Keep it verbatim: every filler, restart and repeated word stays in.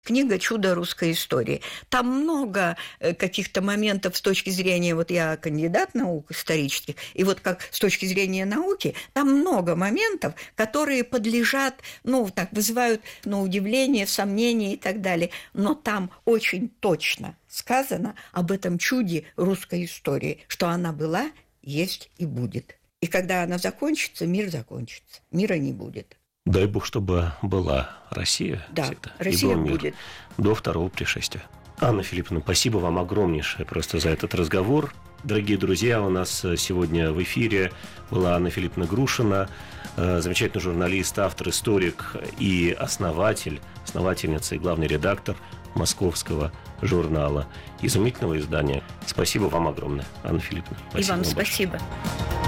Книга «Чудо русской истории». Там много каких-то моментов с точки зрения, вот я кандидат наук исторических, и вот как с точки зрения науки, там много моментов, которые подлежат, ну, так, вызывают, ну, удивление, сомнения и так далее. Но там очень точно сказано об этом чуде русской истории, что она была, есть и будет. И когда она закончится, мир закончится, мира не будет. Дай бог, чтобы была Россия. Да, всегда. Россия будет. До второго пришествия. Анна Филипповна, спасибо вам огромнейшее просто за этот разговор. Дорогие друзья, у нас сегодня в эфире была Анна Филипповна Грушина, замечательный журналист, автор, историк и основатель, основательница и главный редактор московского журнала, изумительного издания. Спасибо вам огромное, Анна Филипповна. И вам спасибо.